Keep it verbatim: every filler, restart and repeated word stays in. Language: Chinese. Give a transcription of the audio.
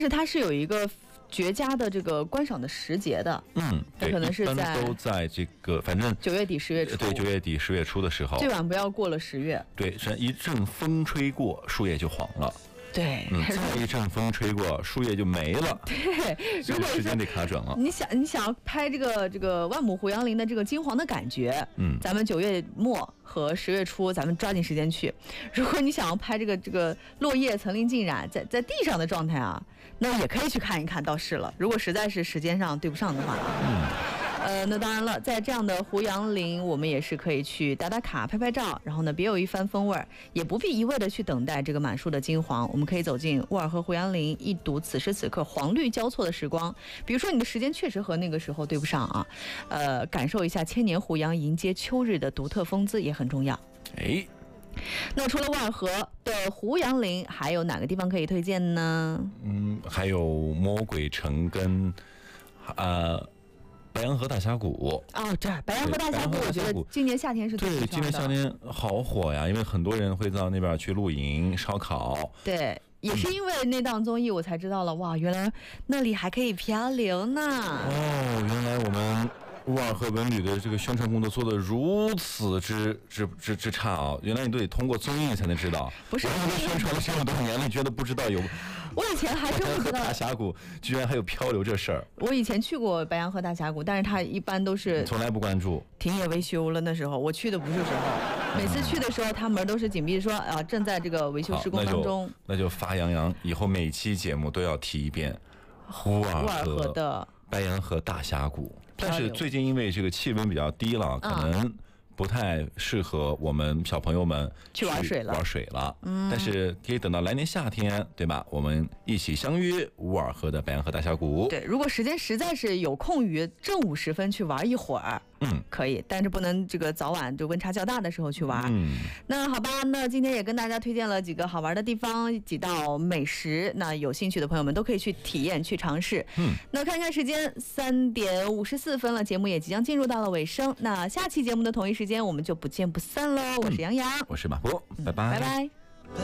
是它是有一个绝佳的这个观赏的时节的。 嗯，对， 可能是在一般都在这个反正九月底十月初。 对，九月底十月初的时候， 最晚不要过了十月。 对，是一阵风吹过，树叶就黄了。 对， 嗯，再一阵风吹过，树叶就没了。 对， 这个时间得卡准了。 你想，你想要拍这个这个万亩胡杨林的这个金黄的感觉， 嗯， 咱们九月末和十月初，咱们抓紧时间去。如果你想要拍这个这个落叶层林尽染，在在地上的状态啊，那也可以去看一看，倒是了。如果实在是时间上对不上的话， 嗯。 呃，那当然了，在这样的胡杨林，我们也是可以去打打卡、拍拍照，然后呢，别有一番风味儿，也不必一味的去等待这个满树的金黄。我们可以走进沃尔河胡杨林，一睹此时此刻黄绿交错的时光。比如说，你的时间确实和那个时候对不上啊，呃，感受一下千年胡杨迎接秋日的独特风姿也很重要。 哎， 那除了沃尔河的胡杨林，还有哪个地方可以推荐呢？ 嗯，还有魔鬼城跟呃。白洋河大峡谷哦，对，白洋河大峡谷，我觉得今年夏天是最对，今年夏天好火呀，因为很多人会到那边去露营、烧烤。 对，也是因为那档综艺，我才知道了，哇，原来那里还可以漂流呢。 哦，原来我们沃尔河文旅的这个宣传工作做得如此之之之之差啊！原来你都得通过综艺才能知道。 不是， 我们宣传了这么多年了，你觉得不知道有？ 我以前还真不知道大峡谷居然还有漂流这事儿。 我以前去过白洋河大峡谷，但是它一般都是从来不关注， 停业维修了。那时候我去的不是时候，每次去的时候，它门都是紧闭，说啊正在这个维修施工当中。 那就发扬扬，以后每期节目都要提一遍沃尔河的白洋河大峡谷。但是最近因为这个气温比较低了，可能不太适合我们小朋友们去玩水了。 玩水了，嗯，但是可以等到来年夏天，对吧？我们一起相约沃尔河的白洋河大峡谷。 对，如果时间实在是有空余，正午时分去玩一会儿，嗯，可以，但是不能这个早晚就温差较大的时候去玩。嗯，那好吧，那今天也跟大家推荐了几个好玩的地方，几道美食，那有兴趣的朋友们都可以去体验、去尝试。嗯，那看看时间，三点五十四分了，节目也即将进入到了尾声。那下期节目的同一时间，我们就不见不散喽。我是杨洋， 我是马波，拜拜， 拜拜。